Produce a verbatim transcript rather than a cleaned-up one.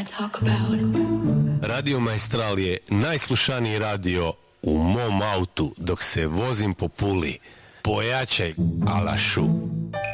talk about. Radio Maestral je najslušaniji radio u mom autu dok se vozim po Puli. Pojačaj, Alašu.